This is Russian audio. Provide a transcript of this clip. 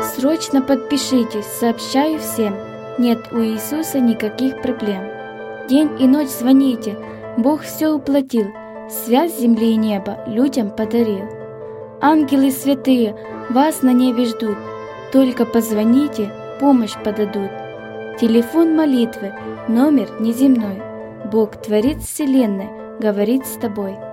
Срочно подпишитесь, сообщаю всем. Нет у Иисуса никаких проблем. День и ночь звоните, Бог все уплатил, связь земли и неба людям подарил. Ангелы святые вас на небе ждут, только позвоните, помощь подадут. Телефон молитвы, номер неземной. Бог, Творец вселенной, говорит с тобой.